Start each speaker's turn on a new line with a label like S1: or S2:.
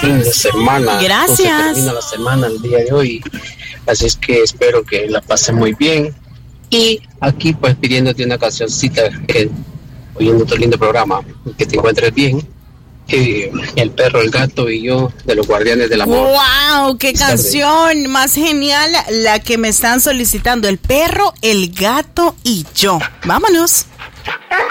S1: fin de semana.
S2: Gracias.
S1: Se termina la semana el día de hoy, así es que espero que la pasen muy bien. Y aquí pues pidiéndote una cancioncita, oyendo tu lindo programa, que te encuentres bien. El perro, el gato y yo, de los Guardianes del Amor.
S2: ¡Wow! ¡Qué canción más genial la que me están solicitando! El perro, el gato y yo. ¡Vámonos!